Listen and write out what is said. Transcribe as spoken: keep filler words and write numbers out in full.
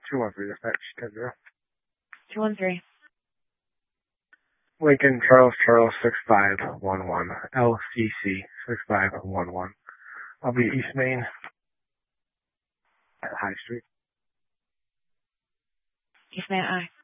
two one three, dispatch, ten zero. two one three. Lincoln Charles Charles six five one one. L C C six five one one. I'll be East Main at High Street. East Main, aye.